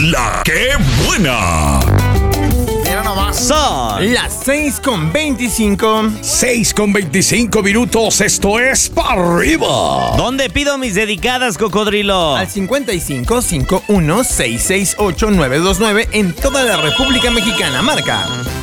La que buena. Mira nomás. Son Las 6:25. 6:25 minutos. Esto es para arriba. ¿Dónde pido mis dedicadas, cocodrilo? Al 55 51 668 929 en toda la República Mexicana. Marca.